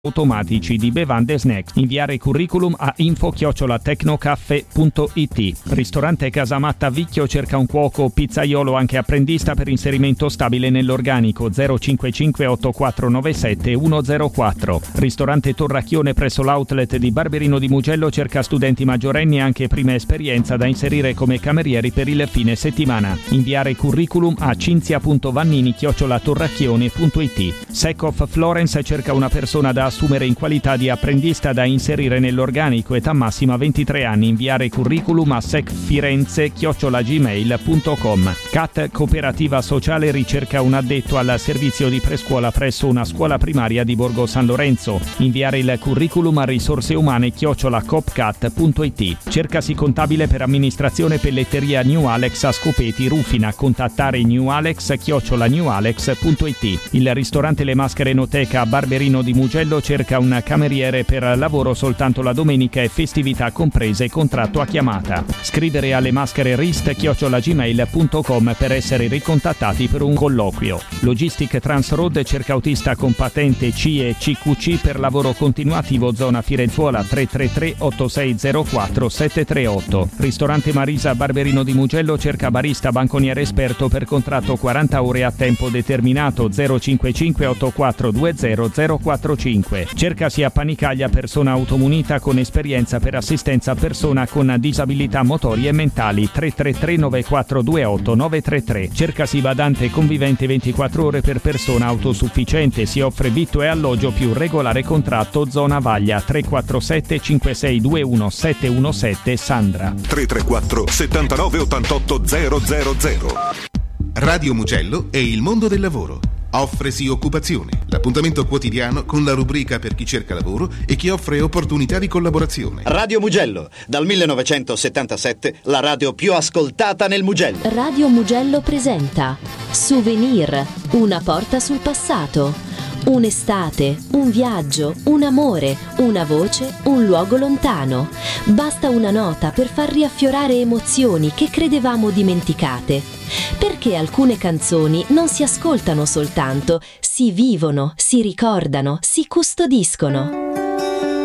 automatici di bevande e snacks. Inviare curriculum a info@tecnocaffè.it. Ristorante Casamatta Vicchio cerca un cuoco pizzaiolo anche apprendista per inserimento stabile nell'organico. 055 8497 104. Ristorante Torracchione presso l'outlet di Barberino di Mugello cerca studenti maggiorenni e anche prima esperienza da inserire come camerieri per il fine settimana. Inviare curriculum a cinzia.vannini@torracchione.it. Secov Florence cerca una persona da assumere in qualità di apprendista da inserire nell'organico, età massima 23 anni. Inviare curriculum a secfirenze@gmail.com. CAT Cooperativa Sociale ricerca un addetto al servizio di prescuola presso una scuola primaria di Borgo San Lorenzo. Inviare il curriculum a risorseumane@copcat.it. Cercasi contabile per amministrazione pelletteria New Alex a Scopeti Rufina. Contattare newalex@newalex.it. Il ristorante Le Maschere Enoteca a Barberino di Mugello cerca un cameriere per lavoro soltanto la domenica e festività comprese, contratto a chiamata. Scrivere alle maschere rist@gmail.com per essere ricontattati per un colloquio. Logistic Transroad cerca autista con patente C e CQC per lavoro continuativo, zona Firenzuola. 333 8604 738. Ristorante Marisa Barberino di Mugello cerca barista banconiere esperto per contratto 40 ore a tempo determinato. 055 8420 045. Cercasi a Panicaglia persona automunita con esperienza per assistenza a persona con disabilità motorie e mentali. 333 9428 933. Cercasi badante convivente 24 ore per persona autosufficiente. Si offre vitto e alloggio più regolare contratto, zona Vaglia. 347 5621 717 Sandra. 334 79 88 000. Radio Mugello e il mondo del lavoro. Offresi occupazione, l'appuntamento quotidiano con la rubrica per chi cerca lavoro e chi offre opportunità di collaborazione. Radio Mugello, dal 1977 la radio più ascoltata nel Mugello. Radio Mugello presenta Souvenir, una porta sul passato. Un'estate, un viaggio, un amore, una voce, un luogo lontano. Basta una nota per far riaffiorare emozioni che credevamo dimenticate. Perché alcune canzoni non si ascoltano soltanto, si vivono, si ricordano, si custodiscono.